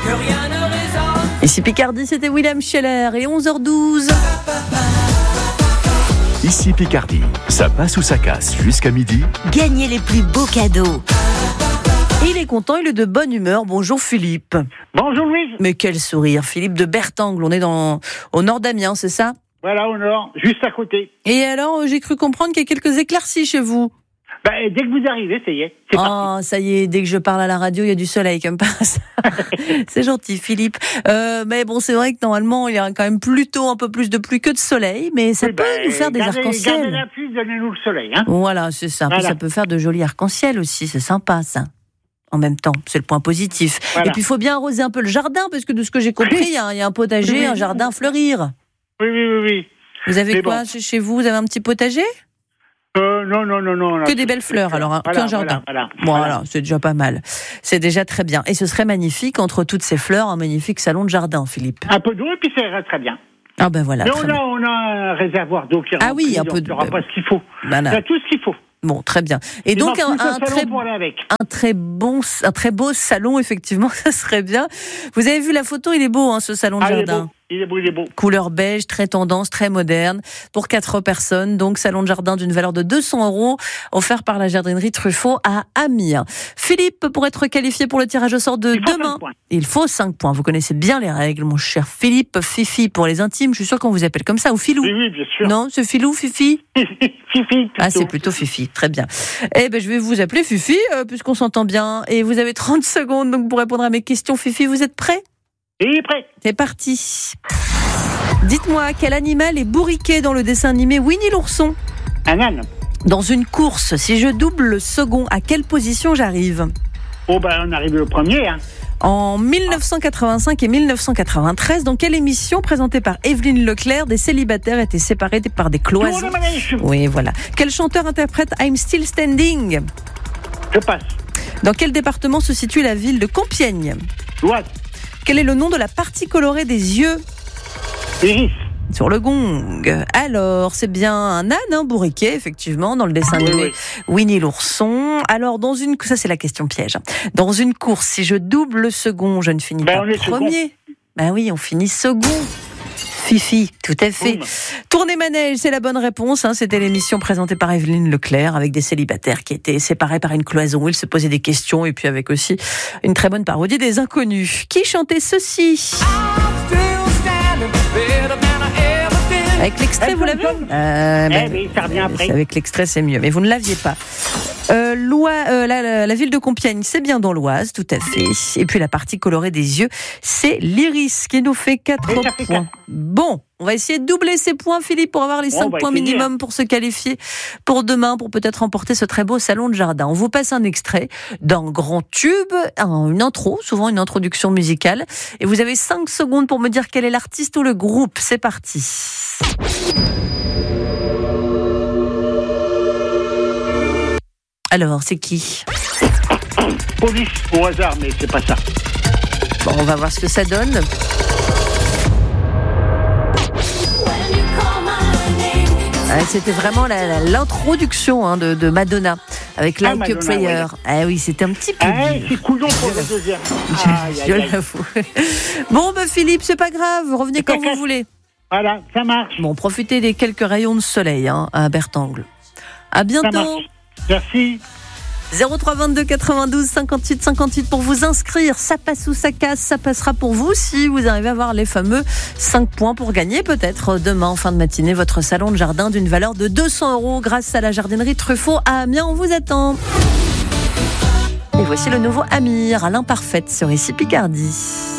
Ici Picardie, c'était William Scheller et 11h12. Ici Picardie, ça passe ou ça casse jusqu'à midi. Gagnez les plus beaux cadeaux. Et il est content, il est de bonne humeur. Bonjour Philippe. Bonjour Louise. Mais quel sourire, Philippe de Bertangle. On est au nord d'Amiens, c'est ça ? Voilà, au nord, juste à côté. Et alors, j'ai cru comprendre qu'il y a quelques éclaircies chez vous. Dès que vous arrivez, ça y est. C'est parti. Ça y est, dès que je parle à la radio, il y a du soleil comme par ça. C'est gentil, Philippe. Mais bon, c'est vrai que normalement, il y a quand même plutôt un peu plus de pluie que de soleil, mais ça peut nous faire des arcs-en-ciel. Gardez la pluie, donnez-nous le soleil. Hein. Voilà, c'est ça. Voilà. Ça peut faire de jolis arcs-en-ciel aussi, c'est sympa ça. En même temps, c'est le point positif. Voilà. Et puis, il faut bien arroser un peu le jardin, parce que de ce que j'ai compris, il y a un potager, un jardin à fleurir. Oui. Vous avez Mais quoi chez vous ? Vous avez un petit potager ? Non. Que des belles fleurs, alors, hein, voilà, qu'un jardin. Voilà. C'est déjà pas mal. C'est déjà très bien. Et ce serait magnifique, entre toutes ces fleurs, un magnifique salon de jardin, Philippe. Un peu d'eau et puis ça ira très bien. Ah ben voilà. Mais très bien. on a un réservoir d'eau qui est rempli, oui, un peu donc il n'y aura pas ce qu'il faut. Voilà. Il y a tout ce qu'il faut. Bon, très bien. Et Il donc, manque plus un salon pour aller avec. un très beau salon, effectivement, ça serait bien. Vous avez vu la photo, il est beau, hein, ce salon de jardin. Il est beau. Couleur beige, très tendance, très moderne, pour 4 personnes. Donc, salon de jardin d'une valeur de 200 €, offert par la jardinerie Truffaut à Amiens. Philippe, pour être qualifié pour le tirage au sort de demain, il faut 5 points. Vous connaissez bien les règles, mon cher Philippe. Fifi pour les intimes, je suis sûr qu'on vous appelle comme ça, ou Filou. Oui, bien sûr. Non, c'est Filou, Fifi? Fifi, plutôt. Ah, c'est plutôt Fifi, très bien. Eh ben, je vais vous appeler Fifi, puisqu'on s'entend bien. Et vous avez 30 secondes donc pour répondre à mes questions. Fifi, vous êtes prêt ? Il est prêt. C'est parti. Dites-moi, quel animal est bourriqué dans le dessin animé Winnie l'ourson ? Un âne. Dans une course, si je double le second, à quelle position j'arrive ? On arrive le premier. Hein. En 1985 et 1993, dans quelle émission présentée par Evelyne Leclerc, des célibataires étaient séparés par des cloisons ? Tour de manège. Oui, voilà. Quel chanteur interprète I'm Still Standing ? Je passe. Dans quel département se situe la ville de Compiègne ? L'Oise. Quel est le nom de la partie colorée des yeux ? Iris. Sur le gong. Alors, c'est bien un âne, bourriquet, effectivement, dans le dessin animé Winnie l'ourson. Alors, ça c'est la question piège. Dans une course, si je double le second, je ne finis pas premier. Ben oui, on finit second. Fifi, tout à fait. Tournée manège, c'est la bonne réponse. C'était l'émission présentée par Evelyne Leclerc avec des célibataires qui étaient séparés par une cloison où ils se posaient des questions et puis avec aussi une très bonne parodie des inconnus. Qui chantait ceci ? Avec l'extrait, vous l'avez ? Oui, ça revient après. Avec l'extrait, c'est mieux. Mais vous ne l'aviez pas. La ville de Compiègne, c'est bien dans l'Oise, tout à fait. Et puis la partie colorée des yeux, c'est l'iris qui nous fait 4 points. Bon, on va essayer de doubler ces points, Philippe, pour avoir les 5 points minimum pour se qualifier pour demain, pour peut-être remporter ce très beau salon de jardin. On vous passe un extrait d'un grand tube, une intro, souvent une introduction musicale. Et vous avez 5 secondes pour me dire quel est l'artiste ou le groupe. C'est parti. Alors, c'est qui ? Police, au hasard, mais c'est pas ça. Bon, on va voir ce que ça donne. C'était vraiment l'introduction de Madonna avec Like a Prayer. Ah oui, c'était un petit peu c'est couillon pour le deuxième. Je l'avoue. Bon, Philippe, c'est pas grave, revenez quand vous voulez. Voilà, ça marche. Bon, profitez des quelques rayons de soleil à Bertangle. À bientôt. Ça marche. Merci. 03 22 92 58 58 pour vous inscrire. Ça passe ou ça casse, ça passera pour vous si vous arrivez à avoir les fameux 5 points pour gagner peut-être demain en fin de matinée votre salon de jardin d'une valeur de 200 € grâce à la jardinerie Truffaut à Amiens. On vous attend. Et voici le nouveau Amir à l'imparfaite sur Ici Picardie.